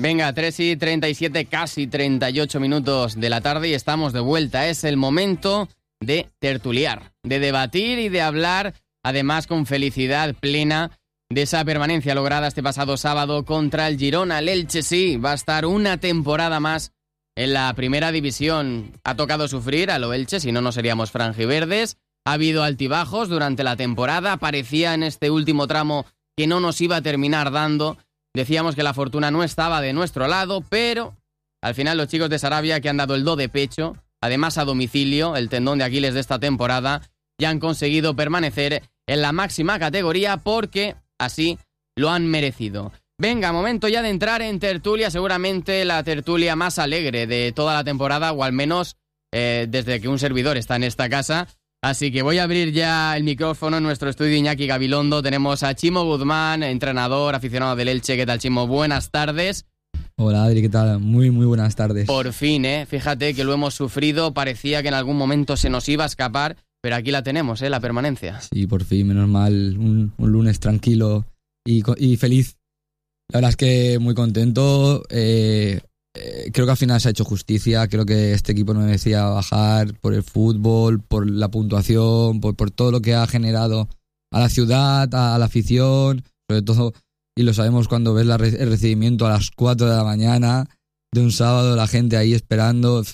Venga, 3:37, casi 38 minutos de la tarde y estamos de vuelta. Es el momento de tertuliar, de debatir y de hablar, además con felicidad plena, de esa permanencia lograda este pasado sábado contra el Girona. El Elche sí, va a estar una temporada más en la primera división. Ha tocado sufrir a lo Elche, si no, no seríamos franjiverdes. Ha habido altibajos durante la temporada. Parecía en este último tramo que no nos iba a terminar dando. Decíamos que la fortuna no estaba de nuestro lado, pero al final los chicos de Sarabia, que han dado el do de pecho, además a domicilio, el tendón de Aquiles de esta temporada, ya han conseguido permanecer en la máxima categoría porque así lo han merecido. Venga, momento ya de entrar en tertulia, seguramente la tertulia más alegre de toda la temporada, o al menos desde que un servidor está en esta casa. Así que voy a abrir ya el micrófono en nuestro estudio Iñaki Gabilondo. Tenemos a Chimo Guzmán, entrenador, aficionado del Elche. ¿Qué tal, Chimo? Buenas tardes. Hola, Adri, ¿qué tal? Muy buenas tardes. Por fin, fíjate que lo hemos sufrido. Parecía que en algún momento se nos iba a escapar, pero aquí la tenemos, la permanencia. Sí, por fin, menos mal. Un lunes tranquilo y feliz. La verdad es que muy contento. Creo que al final se ha hecho justicia. Creo que este equipo no merecía bajar por el fútbol, por la puntuación, por todo lo que ha generado a la ciudad, a la afición, sobre todo, y lo sabemos cuando ves el recibimiento a las 4 de la mañana de un sábado, la gente ahí esperando.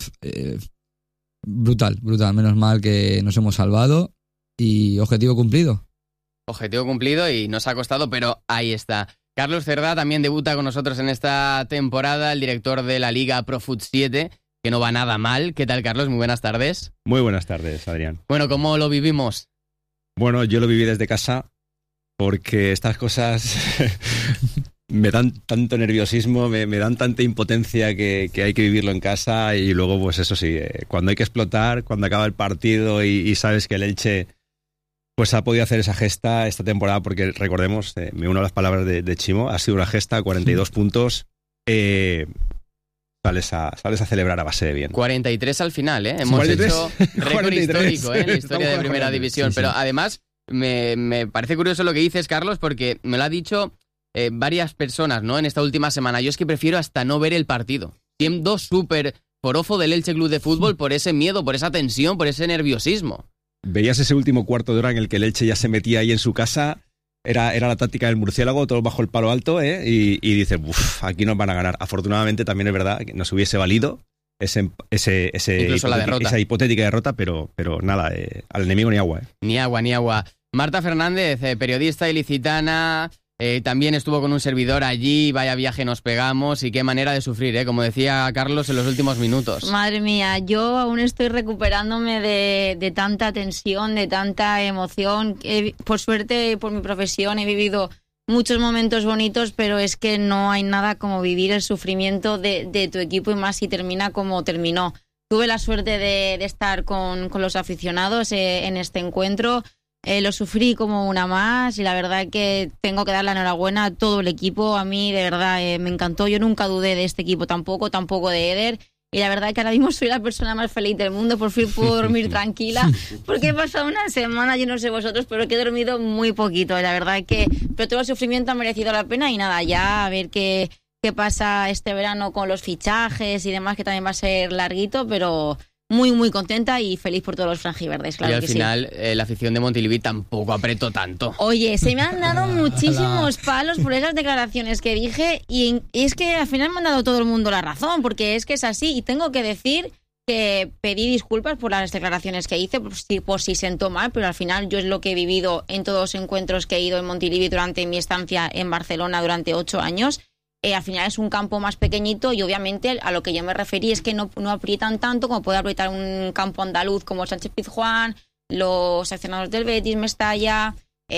Brutal. Menos mal que nos hemos salvado y objetivo cumplido. Objetivo cumplido y nos ha costado, pero ahí está. Carlos Cerdá también debuta con nosotros en esta temporada, el director de la Liga Profut 7, que no va nada mal. ¿Qué tal, Carlos? Muy buenas tardes. Muy buenas tardes, Adrián. Bueno, ¿cómo lo vivimos? Bueno, yo lo viví desde casa porque estas cosas me dan tanto nerviosismo, me dan tanta impotencia que hay que vivirlo en casa y luego, pues eso sí, cuando hay que explotar, cuando acaba el partido y sabes que el Elche pues ha podido hacer esa gesta esta temporada, porque recordemos, me uno a las palabras de Chimo, ha sido una gesta, 42 puntos, sales a celebrar a base de bien. 43 al final, Hemos 43, hecho récord histórico en la historia de Primera División, sí. Pero además me parece curioso lo que dices, Carlos, porque me lo ha dicho varias personas, ¿no?, en esta última semana. Yo es que prefiero hasta no ver el partido, siendo súper forofo del Elche Club de Fútbol por ese miedo, por esa tensión, por ese nerviosismo. Veías ese último cuarto de hora en el que el Elche ya se metía ahí en su casa, era la táctica del murciélago, todo bajo el palo alto, y dices, aquí nos van a ganar. Afortunadamente también es verdad que nos hubiese valido esa hipotética derrota, pero nada, al enemigo ni agua. Ni agua. Marta Fernández, periodista ilicitana, también estuvo con un servidor allí, vaya viaje nos pegamos y qué manera de sufrir, como decía Carlos en los últimos minutos. Madre mía, yo aún estoy recuperándome de tanta tensión, de tanta emoción. Por suerte, por mi profesión, he vivido muchos momentos bonitos, pero es que no hay nada como vivir el sufrimiento de tu equipo, y más si termina como terminó. Tuve la suerte de estar con los aficionados en este encuentro. Lo sufrí como una más y la verdad que tengo que dar la enhorabuena a todo el equipo. A mí de verdad me encantó. Yo nunca dudé de este equipo tampoco de Eder, y la verdad que ahora mismo soy la persona más feliz del mundo. Por fin puedo dormir tranquila porque he pasado una semana, yo no sé vosotros, pero que he dormido muy poquito. La verdad pero todo el sufrimiento ha merecido la pena, y nada, ya a ver qué pasa este verano con los fichajes y demás, que también va a ser larguito, pero muy contenta y feliz por todos los franjiverdes, claro. Y al que final la afición de Montilivi tampoco apretó tanto. Oye, se me han dado muchísimos palos por esas declaraciones que dije, y es que al final me han dado todo el mundo la razón, porque es que es así, y tengo que decir que pedí disculpas por las declaraciones que hice, por si sentó mal, pero al final yo es lo que he vivido en todos los encuentros que he ido en Montilivi durante mi estancia en Barcelona durante 8 años. Al final es un campo más pequeñito, y obviamente a lo que yo me referí es que no aprietan tanto como puede aprietar un campo andaluz como Sánchez Pizjuán, los aficionados del Betis, Mestalla.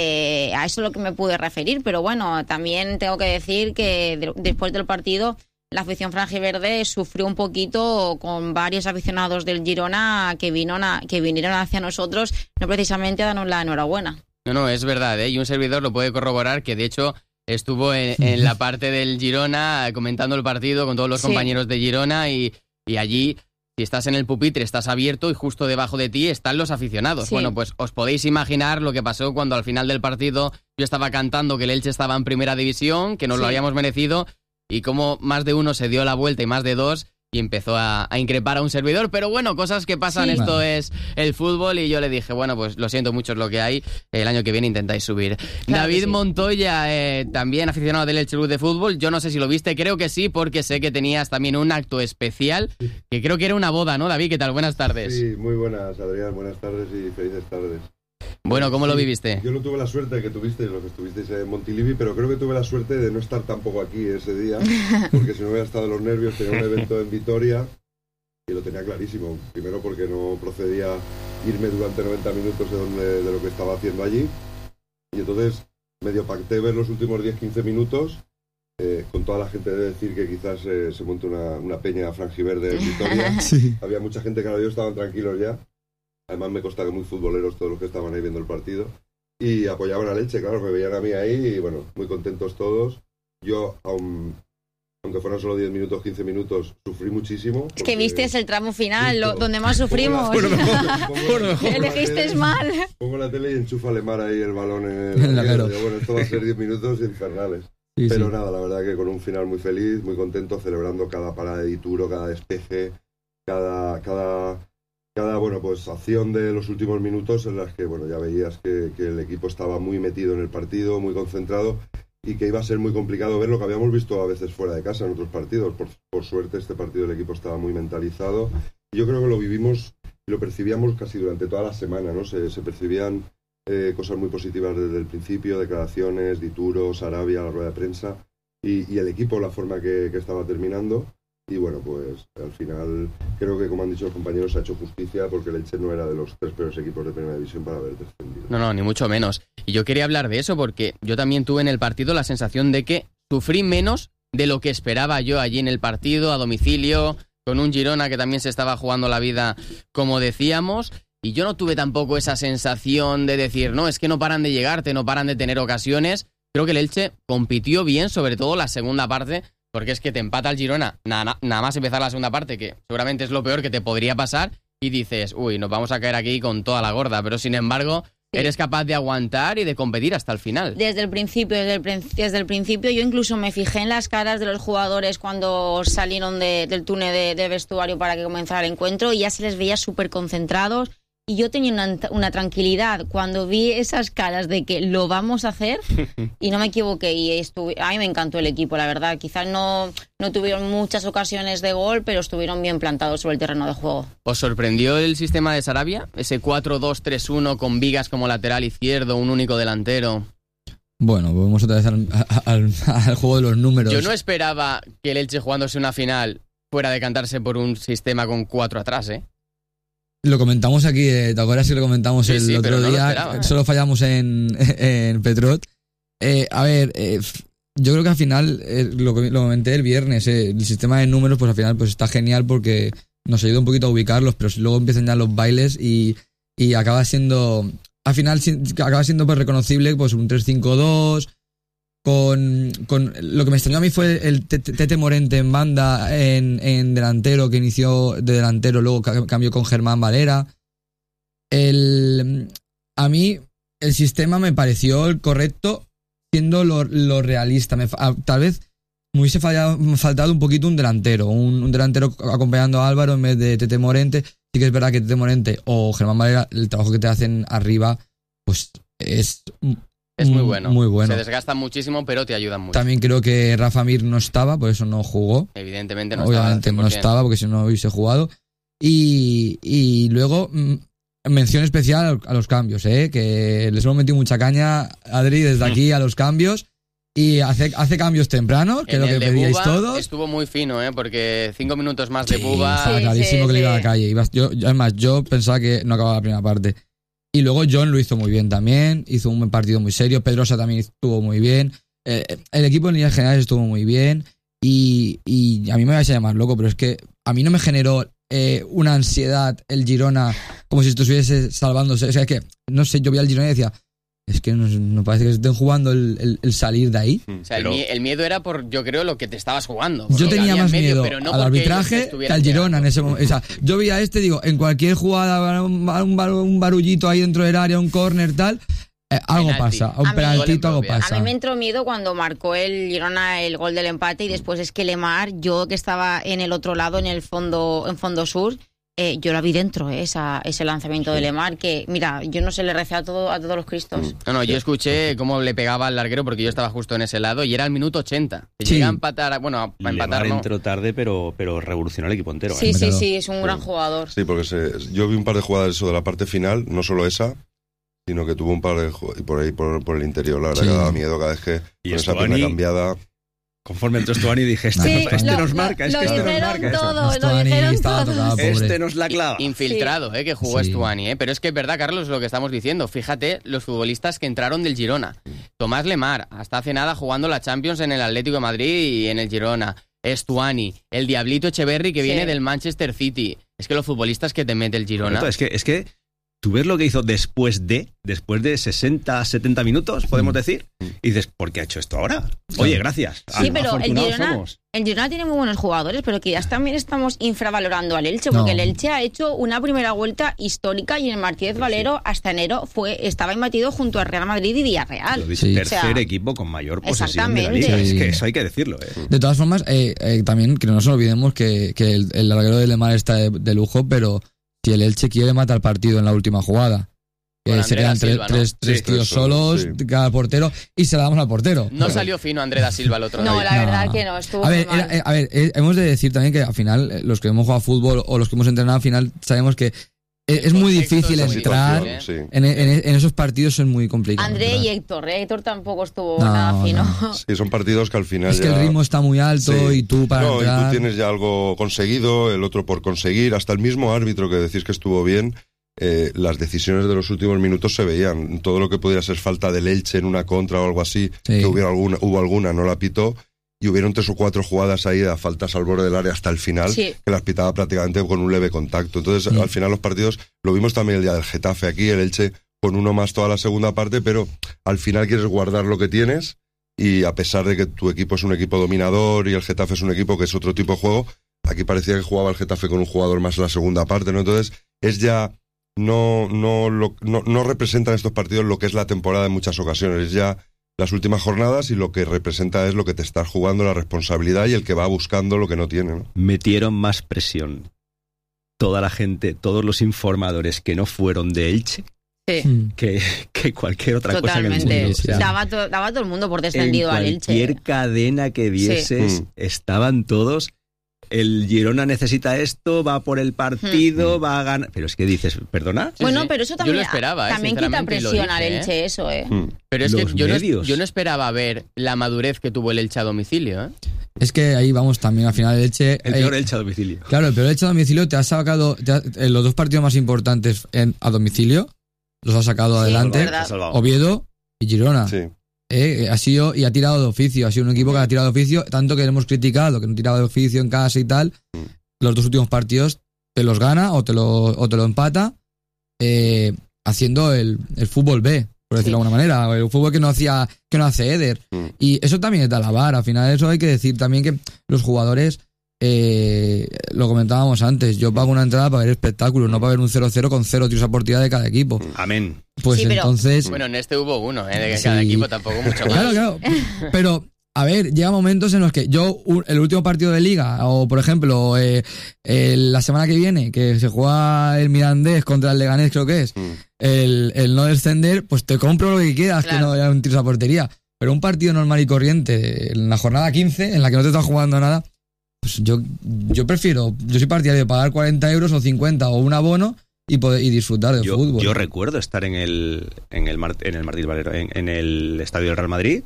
A eso es lo que me pude referir, pero bueno, también tengo que decir que después del partido la afición franjiverde sufrió un poquito con varios aficionados del Girona que vinieron hacia nosotros, no precisamente a darnos la enhorabuena. No, es verdad, y un servidor lo puede corroborar, que de hecho estuvo en la parte del Girona comentando el partido con todos los compañeros de Girona, y allí, si estás en el pupitre, estás abierto y justo debajo de ti están los aficionados. Sí. Bueno, pues os podéis imaginar lo que pasó cuando al final del partido yo estaba cantando que el Elche estaba en Primera División, que nos lo habíamos merecido, y cómo más de uno se dio la vuelta y más de dos y empezó a increpar a un servidor, pero bueno, cosas que pasan, Sí. esto es el fútbol y yo le dije, bueno, pues lo siento mucho, es lo que hay, el año que viene intentáis subir. Claro David que sí. Montoya, también aficionado del Elche Club de Fútbol, yo no sé si lo viste, creo que sí, porque sé que tenías también un acto especial, que creo que era una boda, ¿no, David? ¿Qué tal? Buenas tardes. Sí, muy buenas, Adrián. Buenas tardes y felices tardes. Bueno, ¿cómo lo Sí, viviste? Yo no tuve la suerte que tuvisteis, los que estuvisteis en Montilivi, pero creo que tuve la suerte de no estar tampoco aquí ese día, porque si no hubiera estado en los nervios, tenía un evento en Vitoria y lo tenía clarísimo. Primero porque no procedía irme durante 90 minutos de lo que estaba haciendo allí, y entonces medio pacté ver los últimos 10-15 minutos. Con toda la gente, debe decir que quizás se montó una peña frangiverde en Vitoria. Sí. Había mucha gente que a la vez estaban tranquilos ya. Además me consta que muy futboleros todos los que estaban ahí viendo el partido. Y apoyaban a Elche, claro, me veían a mí ahí y bueno, muy contentos todos. Yo, aunque fueron solo 10 minutos, 15 minutos, sufrí muchísimo. Es que porque viste el tramo final, justo donde más sufrimos. pongo Elegiste mal. Pongo la tele y enchufa Lemar ahí el balón en En la larguero. cara. Digo, bueno, esto va a ser 10 minutos infernales. Sí, Pero sí. nada, la verdad que con un final muy feliz, muy contento, celebrando cada parada de Dituro, cada despeje, cada bueno, pues acción de los últimos minutos en las que, bueno, ya veías que el equipo estaba muy metido en el partido, muy concentrado y que iba a ser muy complicado ver lo que habíamos visto a veces fuera de casa en otros partidos. Por suerte este partido el equipo estaba muy mentalizado y yo creo que lo vivimos y lo percibíamos casi durante toda la semana, ¿no? Se percibían cosas muy positivas desde el principio, declaraciones, Dituro, Sarabia, la rueda de prensa y el equipo, la forma que estaba terminando. Y bueno, pues al final creo que, como han dicho los compañeros, se ha hecho justicia porque el Elche no era de los 3 peores equipos de Primera División para haber descendido. No, ni mucho menos. Y yo quería hablar de eso porque yo también tuve en el partido la sensación de que sufrí menos de lo que esperaba yo allí en el partido, a domicilio, con un Girona que también se estaba jugando la vida, como decíamos. Y yo no tuve tampoco esa sensación de decir, no, es que no paran de llegarte, no paran de tener ocasiones. Creo que el Elche compitió bien, sobre todo la segunda parte, porque es que te empata el Girona, nada más empezar la segunda parte, que seguramente es lo peor que te podría pasar, y dices, uy, nos vamos a caer aquí con toda la gorda, pero sin embargo, eres capaz de aguantar y de competir hasta el final. Desde el principio, yo incluso me fijé en las caras de los jugadores cuando salieron del túnel de vestuario para que comenzara el encuentro y ya se les veía súper concentrados. Y yo tenía una tranquilidad cuando vi esas caras de que lo vamos a hacer y no me equivoqué. Y a mí me encantó el equipo, la verdad. Quizás no tuvieron muchas ocasiones de gol, pero estuvieron bien plantados sobre el terreno de juego. ¿Os sorprendió el sistema de Sarabia? Ese 4-2-3-1 con Vigas como lateral izquierdo, un único delantero. Bueno, volvemos otra vez al juego de los números. Yo no esperaba que el Elche jugándose una final fuera a decantarse por un sistema con 4 atrás, ¿eh? Lo comentamos aquí, ¿te acuerdas que lo comentamos Sí, el sí, pero otro no lo día? esperaba. Solo fallamos en Petrot. Yo creo que al final, lo comenté el viernes, el sistema de números pues al final pues está genial porque nos ayuda un poquito a ubicarlos, pero luego empiezan ya los bailes y acaba siendo, al final acaba siendo pues reconocible pues un 3-5-2, con lo que me extrañó a mí fue el Tete Morente en banda en delantero, que inició de delantero, luego cambió con Germán Valera. A mí el sistema me pareció el correcto siendo lo realista. Tal vez me hubiese faltado un poquito un delantero, un delantero acompañando a Álvaro en vez de Tete Morente. Sí que es verdad que Tete Morente o Germán Valera, el trabajo que te hacen arriba pues es muy bueno. Muy bueno. Se desgastan muchísimo, pero te ayudan mucho. También creo que Rafa Mir no estaba, por eso no jugó. Evidentemente no Obviamente estaba. no estaba, porque si no hubiese jugado. Y luego, mención especial a los cambios, que les hemos metido mucha caña, Adri, desde aquí a los cambios. Y hace cambios tempranos, que es lo que pedíais todos. Estuvo muy fino, porque 5 minutos más de Buba. Estaba clarísimo que le iba a la calle. Además, yo pensaba que no acababa la primera parte. Y luego John lo hizo muy bien también, hizo un partido muy serio, Pedrosa también estuvo muy bien, el equipo en líneas generales estuvo muy bien y a mí me vais a llamar loco, pero es que a mí no me generó una ansiedad el Girona como si estuviese salvándose. O sea, es que, no sé, yo vi al Girona y decía, es que no parece que se estén jugando el salir de ahí. O sea, el miedo era por, yo creo, lo que te estabas jugando. Yo tenía más miedo no al arbitraje que al Girona en ese momento. O sea, yo veía digo, en cualquier jugada, un barullito ahí dentro del área, un córner, tal, algo Penalti. pasa, un A mí- penaltito, algo A mí pasa. A mí me entró miedo cuando marcó el Girona el gol del empate y después es que Lemar, yo que estaba en el otro lado, en fondo sur, yo la vi dentro, ese lanzamiento de Lemar, que mira, yo no sé, le recé a todos los cristos. No, yo escuché cómo le pegaba al larguero porque yo estaba justo en ese lado y era el minuto 80. Que Sí. llega a empatar, bueno, a empatar no. entró tarde, pero revolucionó el equipo entero. Sí, Claro. sí, es un gran jugador. Sí, porque yo vi un par de jugadas eso de la parte final, no solo esa, sino que tuvo un par de jugadas y por ahí, por el interior, la verdad Sí. que daba miedo cada vez que Y con esa pierna Stuani- cambiada. Conforme entró Stuani dije, Sí, nos marca, es lo que este nos dijeron marca. todos, lo Stuani dijeron estaba todos. tocado, pobre. Este nos la clava. Infiltrado, que jugó Sí. Stuani, pero es que es verdad, Carlos, lo que estamos diciendo. Fíjate los futbolistas que entraron del Girona. Tomás Lemar, hasta hace nada jugando la Champions en el Atlético de Madrid y en el Girona. Stuani, el Diablito Echeverri que Sí. viene del Manchester City. Es que los futbolistas que te mete el Girona. Correcto, es que tú ves lo que hizo después de 60, 70 minutos, podemos decir, y dices, ¿por qué ha hecho esto ahora? Oye, gracias. Sí, pero el Afortunados Girona, somos. el Girona tiene muy buenos jugadores, pero quizás también estamos infravalorando al Elche, porque No. el Elche ha hecho una primera vuelta histórica y el Martínez Valero hasta enero estaba imbatido junto a Real Madrid y Villarreal. Lo dice, Sí. tercer O sea, equipo con mayor posesión de la exactamente. liga. Sí. Es que eso hay que decirlo. De todas formas, también que no nos olvidemos que el larguero de Lemar está de lujo, pero si el Elche quiere matar el partido en la última jugada, Con se André quedan da Silva, ¿no? tres Sí, tíos eso, solos, sí. cada portero, y se la damos al portero. No salió fino André da Silva el otro No, día. la verdad que no, estuvo A ver, muy mal. hemos de decir también que al final, los que hemos jugado fútbol o los que hemos entrenado, al final sabemos que es muy contexto difícil es muy entrar. difícil, Sí. En esos partidos es muy complicado. André entrar. y Héctor, Héctor tampoco estuvo No, nada fino. no. Sí, son partidos que al final Es que ya... el ritmo está muy alto Sí. y tú para No, y entrar... tú tienes ya algo conseguido, el otro por conseguir, hasta el mismo árbitro que decís que estuvo bien, las decisiones de los últimos minutos se veían. Todo lo que pudiera ser falta del Elche en una contra o algo así, Sí. que hubo alguna, no la pitó, y hubieron 3 o 4 jugadas ahí a faltas al borde del área hasta el final, Sí. que las pitaba prácticamente con un leve contacto. Entonces, al final los partidos, lo vimos también el día del Getafe aquí, el Elche con uno más toda la segunda parte, pero al final quieres guardar lo que tienes, y a pesar de que tu equipo es un equipo dominador y el Getafe es un equipo que es otro tipo de juego, aquí parecía que jugaba el Getafe con un jugador más en la segunda parte, ¿no? Entonces, es ya... No representan estos partidos lo que es la temporada en muchas ocasiones, es ya las últimas jornadas, y lo que representa es lo que te estás jugando, la responsabilidad y el que va buscando lo que no tiene, ¿no? Metieron más presión toda la gente, todos los informadores que no fueron de Elche, Sí, que cualquier otra cosa en el totalmente. mundo. Sí, sí. Daba todo el mundo por descendido al en Elche. cualquier cadena que vieses, Sí. estaban todos... El Girona necesita esto, va por el partido, va a ganar... Pero es que dices, ¿perdona? Sí, Bueno, sí. pero eso Yo también, lo esperaba, también quita sinceramente, y lo presión al dije, Elche, eso, Pero es que Los yo medios. no esperaba ver la madurez que tuvo el Elche a domicilio, ¿eh? Es que ahí vamos también, al final el Elche... El peor Elche a domicilio. Claro, el peor Elche a domicilio te ha sacado... los dos partidos más importantes a domicilio, los ha sacado Sí, adelante, verdad. Te ha salvado. Oviedo y Girona. Sí. Ha sido y ha tirado de oficio, ha sido un equipo que ha tirado de oficio, tanto que le hemos criticado que no tiraba de oficio en casa y tal. Los dos últimos partidos te los gana o te lo empata, haciendo el fútbol B, por decirlo de alguna manera, el fútbol que no hace Eder. Y eso también es de alabar. Al final, eso hay que decir también que los jugadores, lo comentábamos antes, yo pago una entrada para ver espectáculos, no para ver un 0-0 con 0 tiros a portería de cada equipo. Amén. Pues Sí, pero- entonces... Bueno, en este hubo uno, de que Sí. cada equipo tampoco mucho más. Claro. Pero, a ver, llega momentos en los que el último partido de liga, o por ejemplo, la semana que viene, que se juega el Mirandés contra el Leganés, creo que es, el no descender, pues te compro lo que quieras, Claro. que no haya un tiro a portería. Pero un partido normal y corriente, en la jornada 15, en la que no te estás jugando nada, pues yo soy partidario de pagar 40 euros o 50 o un abono y disfrutar del fútbol. Yo recuerdo estar en el Martínez Valero, en el estadio del Real Madrid,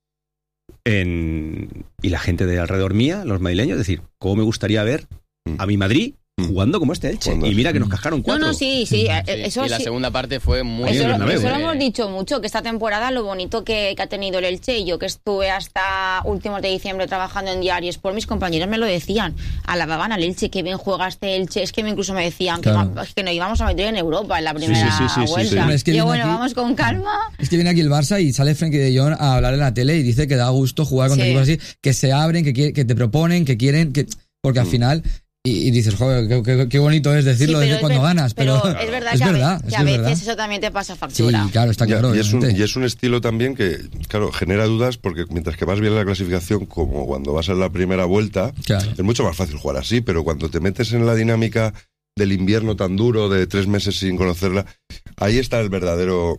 y la gente de alrededor mía, los madrileños, decir, ¿cómo me gustaría ver a mi Madrid jugando como este Elche? Jugando Y mira así. que nos cascaron 4. No, sí, eso y la sí. segunda parte fue muy... Eso, Bien, lo, Bernabéu, eso lo ¿eh? hemos dicho mucho, que esta temporada lo bonito que ha tenido el Elche, y yo que estuve hasta últimos de diciembre trabajando en diarios, por mis compañeros me lo decían, alababan al Elche, que bien juega este Elche, es que incluso me decían Claro. que nos íbamos a meter en Europa en la primera sí, vuelta. Hombre, es que Yo, viene bueno, aquí- vamos con calma. Es que viene aquí el Barça y sale Frenkie de Jong a hablar en la tele y dice que da gusto jugar contra Sí. equipos así, que se abren, que te proponen, que quieren, porque al final y dices, joder, qué bonito es decirlo Sí, desde cuando ganas, pero es verdad es que verdad, que a veces verdad. eso también te pasa Sí, factura. claro, está claro. Y obviamente. es un estilo también que, claro, genera dudas porque mientras que vas bien en la clasificación, como cuando vas en la primera vuelta, Claro. es mucho más fácil jugar así, pero cuando te metes en la dinámica del invierno tan duro, de 3 meses sin conocerla, ahí está el verdadero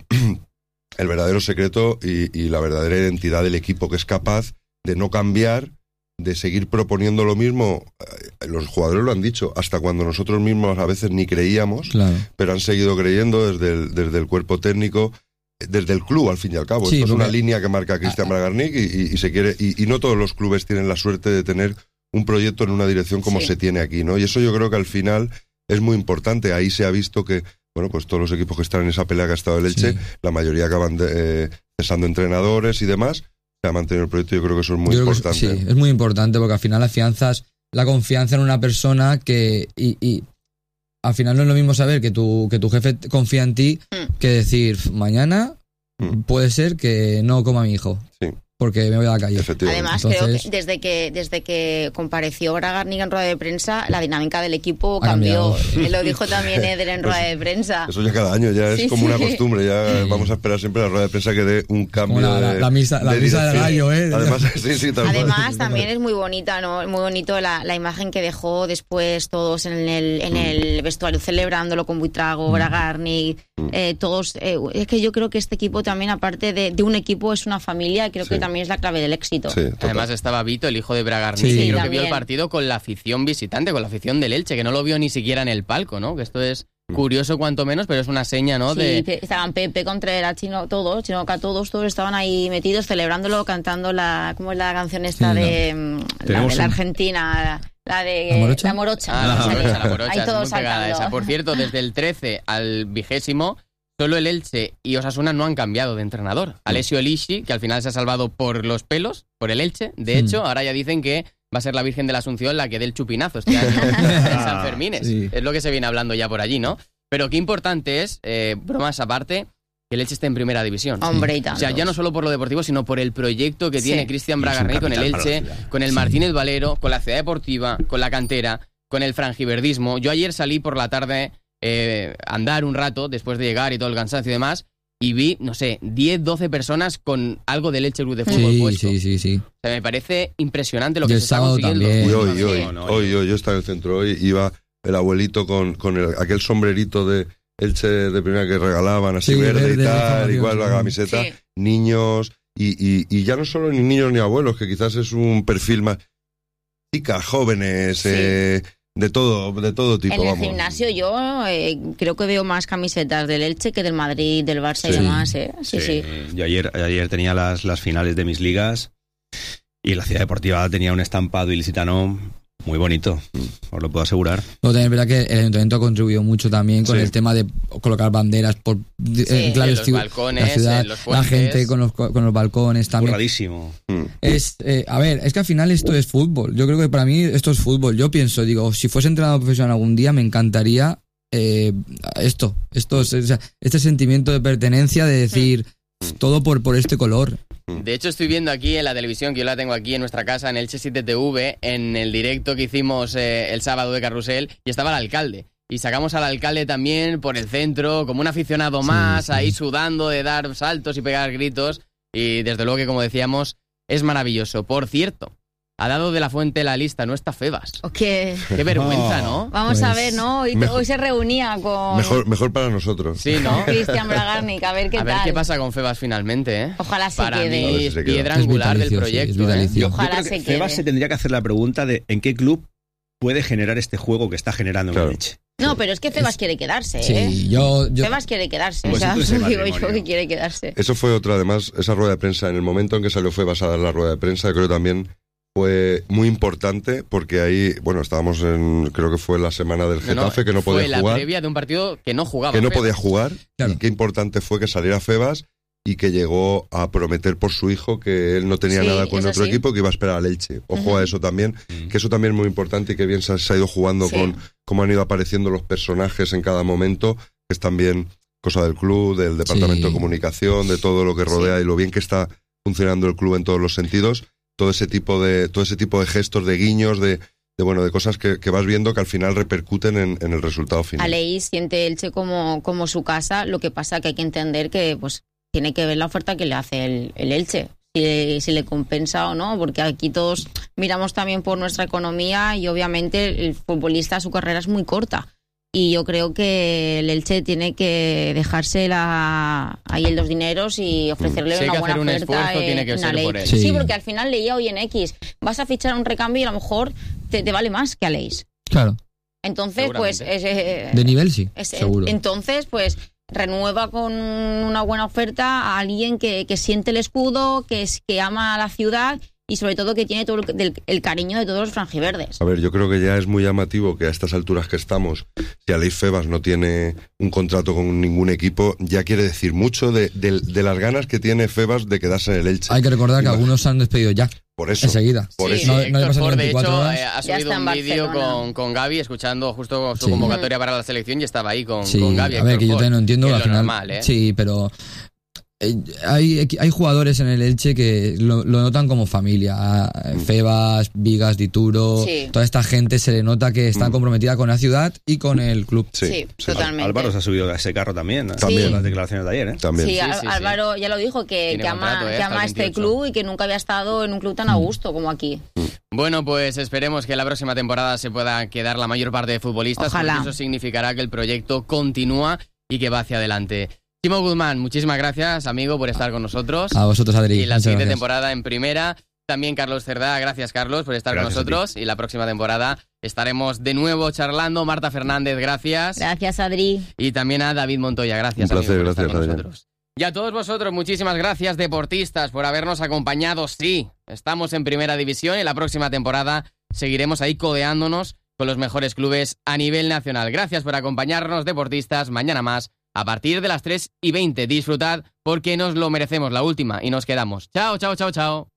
secreto y la verdadera identidad del equipo, que es capaz de no cambiar, de seguir proponiendo lo mismo. Los jugadores lo han dicho, hasta cuando nosotros mismos a veces ni creíamos, Claro. pero han seguido creyendo desde el cuerpo técnico, desde el club, al fin y al cabo. Sí, Esto es una porque- línea que marca Cristian Bragarnik y se quiere, y no todos los clubes tienen la suerte de tener un proyecto en una dirección como Sí. se tiene aquí, ¿no? Y eso yo creo que al final es muy importante. Ahí se ha visto que, bueno, pues todos los equipos que están en esa pelea que ha estado el Elche, Sí. la mayoría acaban cesando entrenadores y demás. Se ha mantenido el proyecto, yo creo que eso es muy Yo creo que importante. sí, es muy importante porque al final afianzas la confianza en una persona que y al final no es lo mismo saber que tu jefe confía en ti que decir mañana puede ser que no coma a mi hijo. Sí. Porque me voy a la calle. Efectivamente. Además, Entonces- creo que desde que compareció Bragarnik en rueda de prensa, la dinámica del equipo Ha cambió. cambiado. Lo dijo también Eder en rueda de prensa. Eso ya cada año, ya es Sí, como una sí. costumbre, ya Sí. vamos a esperar siempre a la rueda de prensa que dé un cambio Como la misa del dirección. gallo, ¿eh? Además, sí, tal cual. Además, también es muy bonita, ¿no? Muy bonito la imagen que dejó después todos en el vestuario celebrándolo con Buitrago, Bragarnik, todos. Es que yo creo que este equipo también, aparte de un equipo, es una familia. Creo que Sí. también es la clave del éxito. Sí, total. Además estaba Vito, el hijo de Bragarnik, Sí, que creo que también. vio el partido con la afición visitante, con la afición del Elche, que no lo vio ni siquiera en el palco, ¿no? Que esto es curioso cuanto menos, pero es una seña, ¿no? Sí, estaban Pepe, Contreras, Chinoca, todos estaban ahí metidos celebrándolo, cantando ¿cómo es la canción esta Sí, Tenemos la un- Argentina? La de ¿La Morocha? La Morocha. Ah, la Esa morocha, que- la morocha, ahí es todos muy pegada saltando. esa. Por cierto, desde el 13 al 20, solo el Elche y Osasuna no han cambiado de entrenador. Alessio Elisci, que al final se ha salvado por los pelos, por el Elche. De hecho, ahora ya dicen que va a ser la Virgen de la Asunción la que dé el chupinazo este año en San Fermines. Sí. Es lo que se viene hablando ya por allí, ¿no? Pero qué importante es, bromas aparte, que el Elche esté en primera división. Hombre, y O tanto. sea, ya no solo por lo deportivo, sino por el proyecto que Sí. tiene Cristian Y es un Bragarnik con el capital para la Elche, ciudad. con el Martínez Valero, con la Ciudad Deportiva, con la cantera, con el franjiverdismo. Yo ayer salí por la tarde a andar un rato, después de llegar y todo el cansancio y demás, y vi, no sé, 10, 12 personas con algo del Elche Club de Fútbol Sí, puesto. sí. O sea, me parece impresionante lo Y que el se está sábado consiguiendo. también. Y hoy, No, yo estaba en el centro hoy, iba el abuelito con aquel sombrerito de Elche de primera que regalaban, así Sí, verde y verde, tal, información, igual la sí. camiseta, Sí. niños, y ya no solo ni niños ni abuelos, que quizás es un perfil más chicas, jóvenes, Sí. de todo tipo, En el vamos. gimnasio yo creo que veo más camisetas del Elche que del Madrid, del Barça y Sí. demás, ¿eh? Sí. Yo ayer tenía las finales de mis ligas y la Ciudad Deportiva tenía un estampado ilicitano muy bonito, os lo puedo asegurar. Luego también es verdad que el ayuntamiento ha contribuido mucho también con Sí. el tema de colocar banderas por en claves en los ciu- balcones, la ciudad, en los la puentes. gente con los balcones también. Curradísimo. Es que al final esto es fútbol. Yo creo que para mí esto es fútbol. Yo pienso, digo, si fuese entrenador profesional algún día me encantaría este sentimiento de pertenencia, de decir todo por este color. De hecho, estoy viendo aquí en la televisión, que yo la tengo aquí en nuestra casa, en Elche 7 TV, en el directo que hicimos el sábado de Carrusel, y estaba el alcalde. Y sacamos al alcalde también por el centro, como un aficionado más, ahí sudando de dar saltos y pegar gritos. Y desde luego que, como decíamos, es maravilloso. Por cierto, ha dado de la Fuente la lista, no está Febas. Qué Qué vergüenza, ¿no? Vamos a Pues, ver, ¿no? Hoy se reunía con Mejor para nosotros. Sí, ¿no? Cristian Bragarnik, a ver qué A ver tal. qué pasa con Febas finalmente, ¿eh? Ojalá se Para quede. mí A ver si es se queda. piedra Es angular del vitalicio, sí, es proyecto, ¿eh? vitalicio. Yo Ojalá creo se que Febas quede. se tendría que hacer la pregunta de en qué club puede generar este juego que está generando en Claro. el Elche. No, pero es que Febas quiere quedarse, ¿eh? Sí, yo Febas quiere quedarse, Pues o sea, entonces el digo yo matrimonio. que quiere quedarse. Eso fue otra, además, esa rueda de prensa, en el momento en que salió Febas a dar la rueda de prensa, yo creo que también fue muy importante, porque ahí, bueno, estábamos creo que fue la semana del Getafe, que no fue podía la jugar, previa de un partido que no jugaba. que no Febas. podía jugar, Claro. y qué importante fue que saliera Febas y que llegó a prometer por su hijo que él no tenía Sí, nada con eso otro sí. equipo, que iba a esperar al Elche. Ojo a eso también, que eso también es muy importante y que bien se ha ido jugando Sí. con cómo han ido apareciendo los personajes en cada momento, que es también cosa del club, del departamento Sí. de comunicación, de todo lo que rodea y lo bien que está funcionando el club en todos los sentidos. Todo ese tipo de gestos, de guiños, de de cosas que vas viendo que al final repercuten en el resultado final. Aleix siente Elche como su casa, lo que pasa que hay que entender que pues tiene que ver la oferta que le hace el Elche, si le compensa o no, porque aquí todos miramos también por nuestra economía y obviamente el futbolista, su carrera es muy corta. Y yo creo que el Elche tiene que dejarse ahí los dineros y ofrecerle si una buena un oferta esfuerzo, tiene que ser por él. Sí, porque al final leía hoy en X, vas a fichar un recambio y a lo mejor te vale más que Aleix. Claro. Entonces, pues... de nivel sí, seguro. Entonces, pues renueva con una buena oferta a alguien que siente el escudo, que ama a la ciudad y sobre todo que tiene todo el cariño de todos los franjiverdes. A ver, yo creo que ya es muy llamativo que a estas alturas que estamos, si Aleix Febas no tiene un contrato con ningún equipo, ya quiere decir mucho de las ganas que tiene Febas de quedarse en el Elche. Hay que recordar que algunos se han despedido ya. Por eso. Enseguida. Por sí, eso. Héctor Ford, de hecho, ha subido un vídeo con Gavi, escuchando justo su convocatoria para la selección y estaba ahí con Gavi. A ver, que yo también no entiendo. Que al final, normal, ¿eh? Sí, pero... Hay jugadores en el Elche que lo notan como familia. Febas, Vigas, Dituro, toda esta gente se le nota que está comprometida con la ciudad y con el club. Sí, totalmente. Álvaro se ha subido a ese carro también. También. Las declaraciones de ayer, ¿eh? También. Sí, Álvaro ya lo dijo, que ama este club y que nunca había estado en un club tan a gusto como aquí. Bueno, pues esperemos que la próxima temporada se pueda quedar la mayor parte de futbolistas. Ojalá. Porque eso significará que el proyecto continúa y que va hacia adelante. Chimo Guzmán, muchísimas gracias, amigo, por estar con nosotros. A vosotros, Adri. Y la Muchas siguiente gracias. temporada en primera. También Carlos Cerdá, gracias Carlos por estar Gracias con nosotros. Y la próxima temporada estaremos de nuevo charlando. Marta Fernández, gracias. Gracias, Adri. Y también a David Montoya, gracias. Un placer, amigo, por estar gracias, con Adrián. nosotros. Y a todos vosotros, muchísimas gracias, deportistas, por habernos acompañado. Sí, estamos en primera división y la próxima temporada seguiremos ahí codeándonos con los mejores clubes a nivel nacional. Gracias por acompañarnos, deportistas. Mañana más, a partir de las 3:20. Disfrutad porque nos lo merecemos, la última, y nos quedamos. Chao, chao, chao, chao.